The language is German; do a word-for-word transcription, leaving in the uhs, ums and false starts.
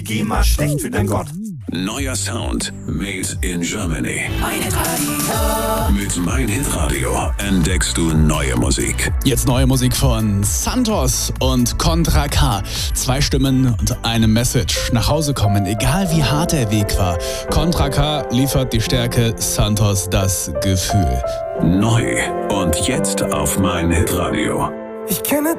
GEMA schlecht für dein Gott. Neuer Sound made in Germany. Mein Hitradio. Mit Mein Hitradio entdeckst du neue Musik. Jetzt neue Musik von Santos und Contra K. Zwei Stimmen und eine Message. Nach Hause kommen, egal wie hart der Weg war. Contra K liefert die Stärke, Santos das Gefühl. Neu und jetzt auf Mein Hitradio. Ich kenne